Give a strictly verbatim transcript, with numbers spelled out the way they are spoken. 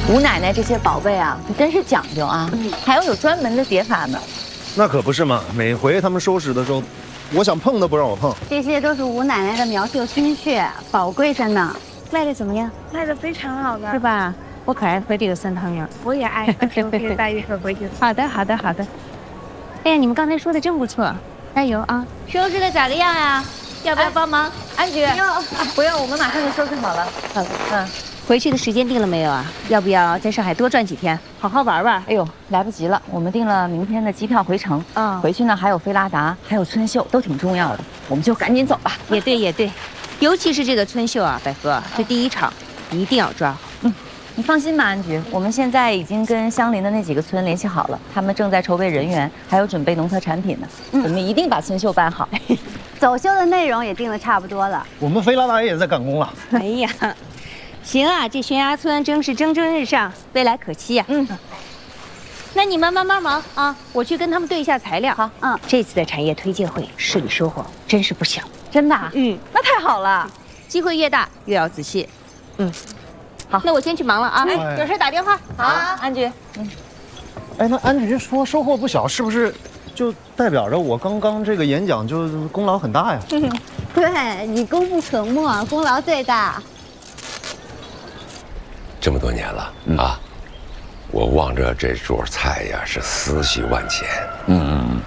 吴奶奶这些宝贝啊，可真是讲究啊，还要有专门的叠法呢。 那可不是嘛，每回他们收拾的时候，我想碰都不让我碰。 这些都是吴奶奶的苗绣心血，宝贵着呢。 卖的怎么样？ 卖的非常好的， 是吧？我可爱喝这个酸汤圆， 我也爱喝，我可以带一盒回去。 好的，好的，好的。哎呀，你们刚才说的真不错，加油啊！ 收拾的咋个样呀？要不要帮忙？ 安菊，不用，我们马上就收拾好了。 好的，嗯。回去的时间定了没有啊？要不要在上海多转几天，好好玩玩？ 哎呦，来不及了，我们订了明天的机票回程。啊、哦，回去呢还有菲拉达，还有春秀，都挺重要的，我们就赶紧走吧。 也对，也对，尤其是这个春秀啊，百合，这第一场一定要抓好。 嗯，你放心吧，安菊，我们现在已经跟相邻的那几个村联系好了，他们正在筹备人员，还有准备农特产品呢。嗯，我们一定把春秀办好。 走秀的内容也定得差不多了， 我们菲拉达也在赶工了。 哎呀。行啊，这悬崖村真是蒸蒸日上，未来可期呀、啊。嗯，那你们慢慢忙啊，我去跟他们对一下材料。 好， 嗯，这次的产业推介会市里收获真是不小， 真的、啊。 嗯， 那太好了， 机会越大越要仔细。嗯，好，那我先去忙了啊。哎，有事打电话。 好，安菊。嗯。 哎，那安菊说收获不小，是不是就代表着我刚刚这个演讲就功劳很大呀？ 嗯，对你功不可没，功劳最大。 这么多年了、嗯、啊，我望着这桌菜呀是思绪万千。嗯嗯。